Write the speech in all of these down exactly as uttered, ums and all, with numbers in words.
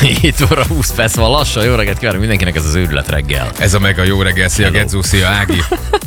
hét óra húsz perc van lassan. Jó reggelt kívánok mindenkinek, ez az őrület reggel. Ez a meg a jó reggel. Szia Gedzó, szia Ági.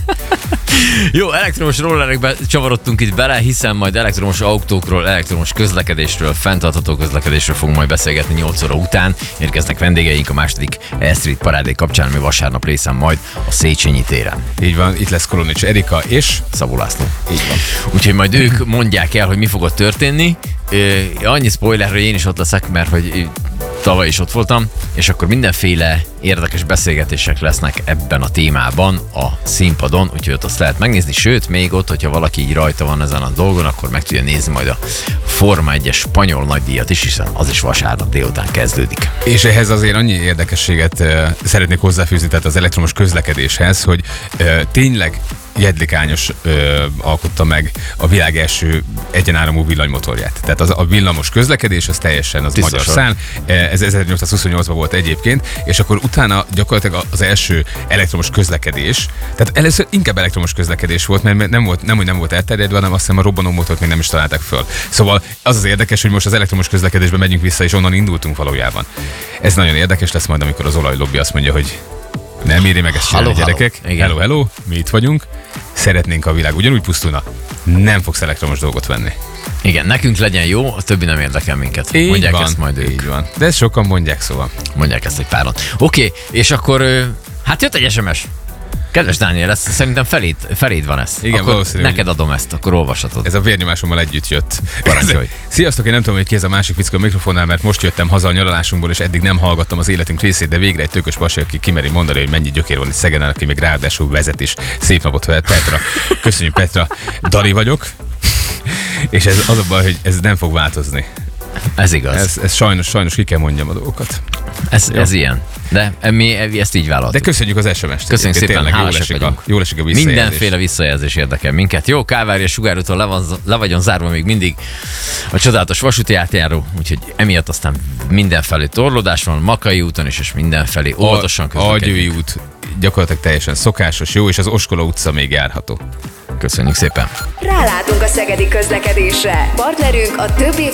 Jó, elektromos rollerekbe csavarodtunk itt bele, hiszen majd elektromos autókról, elektromos közlekedésről, fenntartható közlekedésről fogunk majd beszélgetni nyolc óra után. Érkeznek vendégeink a második E-Street parádé kapcsán, ami vasárnap részen majd a Széchenyi téren. Így van, itt lesz Kolonics Erika és Szabó László. Így van. Úgyhogy majd ők mondják el, hogy mi fog ott történni. Annyi spoiler, hogy én is ott leszek, mert hogy tavaly is ott voltam, és akkor mindenféle érdekes beszélgetések lesznek ebben a témában a színpadon, úgyhogy ott azt lehet megnézni, sőt, még ott, hogyha valaki így rajta van ezen a dolgon, akkor meg tudja nézni majd a Forma egyes spanyol nagydíjat is, hiszen az is vasárnap délután kezdődik. És ehhez azért annyi érdekességet uh, szeretnék hozzáfűzni, tehát az elektromos közlekedéshez, hogy uh, tényleg Jedlikányos ö, alkotta meg a világ első egyenáramú villanymotorját. Tehát az, a villamos közlekedés az teljesen az magyar szán. Ez ezernyolcszázhuszonnyolcban volt egyébként, és akkor utána gyakorlatilag az első elektromos közlekedés, tehát először inkább elektromos közlekedés volt, mert nem volt, nem, hogy nem volt elterjedve, hanem azt hiszem a robbanómotort még nem is találták föl. Szóval az az érdekes, hogy most az elektromos közlekedésbe megyünk vissza, és onnan indultunk valójában. Ez nagyon érdekes lesz majd, amikor az olajlobbi azt mondja, hogy nem éri meg ezt csinálni, gyerekek. Hello. hello, hello, mi itt vagyunk. Szeretnénk, a világ ugyanúgy pusztulna. Nem fogsz elektromos dolgot venni. Igen, nekünk legyen jó, a többi nem érdekel minket. Így mondják van, ezt majd ők. Így van. De ezt sokan mondják, szóval. Mondják ezt egy páron. Oké, okay, és akkor hát jött egy es em es. Kedves Dániel, ez szerintem feléd, feléd van ez. Igen, akkor valószínű. neked adom ezt, akkor olvashatod. Ez a vérnyomásommal együtt jött. Parancsolj. Sziasztok, én nem tudom, hogy ki ez a másik fickó a mikrofonnál, mert most jöttem haza a nyaralásunkból, és eddig nem hallgattam az életünk részét, de végre egy tökös pasi, aki kimeri mondani, hogy mennyi gyökér van itt Szegeden, aki még ráadásul vezet is. Szép napot fel, Petra. Köszönjük, Petra. Dali vagyok. És ez az a baj, hogy ez nem fog változni. Ez igaz. Ez, ez sajnos, sajnos ki kell mondjam a dolgokat. Ez, ez ilyen. De mi ezt így vállaltuk. De köszönjük az es em es-t. Köszönjük szépen, tényleg jól hálásak esik, a, vagyunk. jól esik a visszajelzés. Mindenféle visszajelzés érdekel minket. Jó, Kálvária Sugárúton le, van, le vagyon zárva még mindig a csodálatos vasúti átjáró, úgyhogy emiatt aztán mindenfelé torlódás van, Makai úton is, és mindenfelé óvatosan közlekedjünk. Agyői út gyakorlatilag teljesen szokásos, jó, és az Oskola utca még járható. Köszönjük szépen. Rálátunk a szegedi közlekedésre. Partnerünk a több